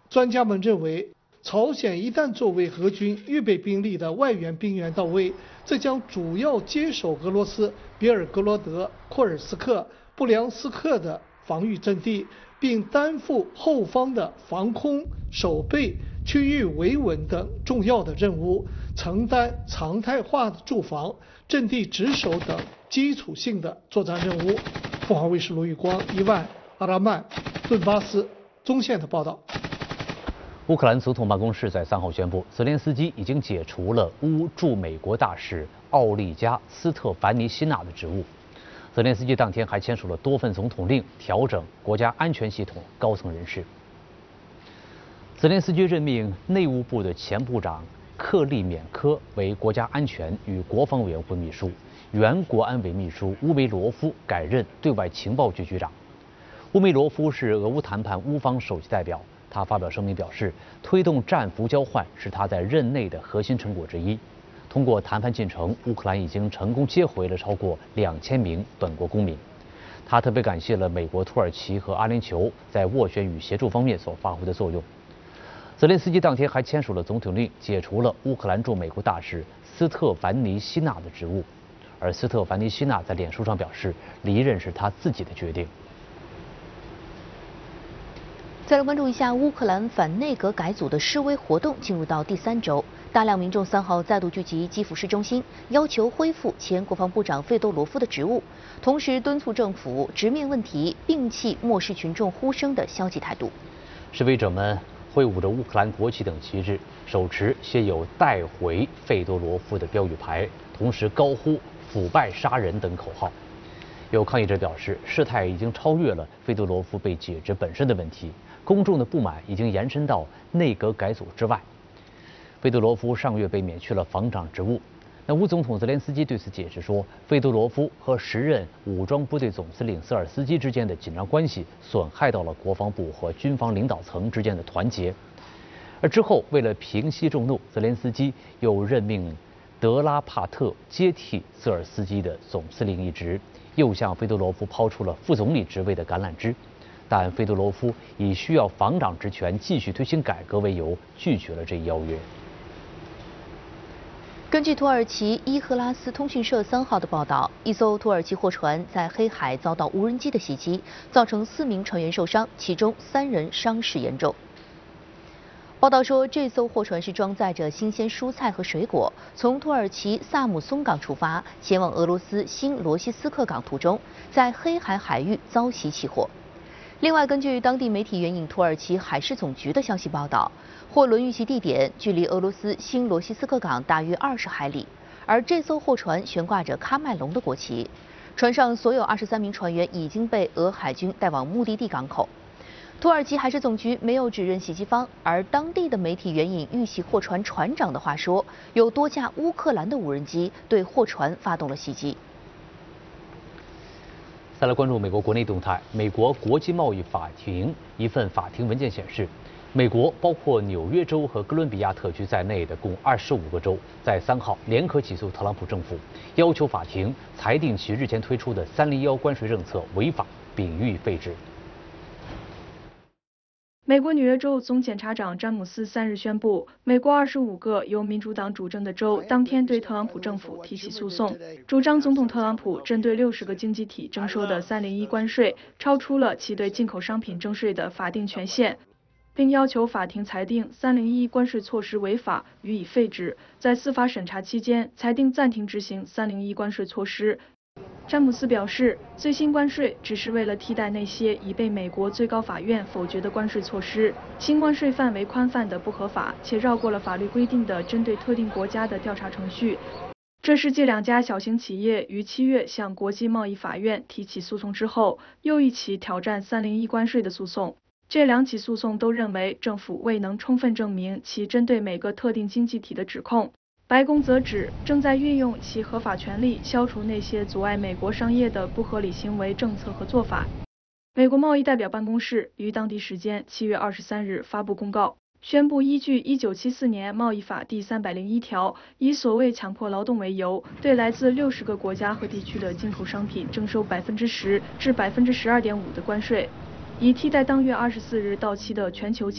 专家们认为，朝鲜一旦作为俄军预备兵力的外援兵员到位，这将主要接手俄罗斯别尔格罗德、库尔斯克、布良斯克的防御阵地，并担负后方的防空、守备、区域维稳等重要的任务，承担常态化的驻防、阵地值守等基础性的作战任务。凤凰卫视罗宇光、伊万、阿拉曼、顿巴斯中线的报道。 乌克兰总统办公室在3号宣布，泽连斯基已经解除了乌驻美国大使奥利加·斯特凡尼希纳的职务。泽连斯基当天还签署了多份总统令，调整国家安全系统高层人事。泽连斯基任命内务部的前部长克利缅科为国家安全与国防委员会秘书，原国安委秘书乌梅罗夫改任对外情报局局长。乌梅罗夫是俄乌谈判乌方首席代表。他发表声明表示，推动战俘交换是他在任内的核心成果之一。通过谈判进程，乌克兰已经成功接回了超过2000名本国公民。他特别感谢了美国、土耳其和阿联酋在斡旋与协助方面所发挥的作用。泽连斯基当天还签署了总统令，解除了乌克兰驻美国大使斯特凡尼希纳的职务。而斯特凡尼希纳在脸书上表示，离任是他自己的决定。 再来关注一下乌克兰反内阁改组的示威活动进入到第3周，大量民众3号再度聚集基辅市中心，要求恢复前国防部长费多罗夫的职务，同时敦促政府直面问题，摒弃漠视群众呼声的消极态度。 示威者们挥舞着乌克兰国旗等旗帜，手持写有“带回费多罗夫”的标语牌，同时高呼“腐败杀人”等口号。有抗议者表示，事态已经超越了费多罗夫被解职本身的问题。公众的不满已经延伸到内阁改组之外。费多罗夫上月被免去了防长职务。那乌总统泽连斯基对此解释说，费多罗夫和时任武装部队总司令瑟尔斯基之间的紧张关系损害到了国防部和军方领导层之间的团结。而之后，为了平息众怒，泽连斯基又任命德拉帕特接替瑟尔斯基的总司令一职，又向费多罗夫抛出了副总理职位的橄榄枝。但费多罗夫以需要防长职权继续推行改革为由，拒绝了这一邀约。 根据土耳其伊赫拉斯通讯社3号的报道，一艘土耳其货船在黑海遭到无人机的袭击，造成4名船员受伤，其中3人伤势严重。报道说，这艘货船是装载着新鲜蔬菜和水果，从土耳其萨姆松港出发，前往俄罗斯新罗西斯克港途中，在黑海海域遭袭起火。另外，根据当地媒体援引土耳其海事总局的消息报道，货轮遇袭地点距离俄罗斯新罗西斯克港大约20海里，而这艘货船悬挂着喀麦隆的国旗，船上所有23名船员已经被俄海军带往目的地港口。土耳其海事总局没有指认袭击方，而当地的媒体援引遇袭货船船长的话说，有多架乌克兰的无人机对货船发动了袭击。 再来关注美国国内动态。美国国际贸易法庭一份法庭文件显示，美国包括纽约州和哥伦比亚特区在内的共25个州，在3号联合起诉特朗普政府，要求法庭裁定其日前推出的301关税政策违法，并予以废止。 美国纽约州总检察长詹姆斯3日宣布，美国25个由民主党主政的州当天对特朗普政府提起诉讼，主张总统特朗普针对60个经济体征收的301关税超出了其对进口商品征税的法定权限，并要求法庭裁定301关税措施违法，予以废止，在司法审查期间裁定暂停执行301关税措施。詹姆斯表示，最新关税只是为了替代那些已被美国最高法院否决的关税措施。新关税范围宽泛的不合法，且绕过了法律规定的针对特定国家的调查程序。这是继2家小型企业于7月向国际贸易法院提起诉讼之后，又一起挑战301关税的诉讼。这2起诉讼都认为政府未能充分证明其针对每个特定经济体的指控。白宫则指正在运用其合法权利消除那些阻碍美国商业的不合理行为政策和做法。美国贸易代表办公室于当地时间7月23日发布公告，宣布依据1974年贸易法第301条，以所谓强迫劳动为由，对来自60个国家和地区的进口商品征收10%至12.5%的关税，以替代当月24日到期的全球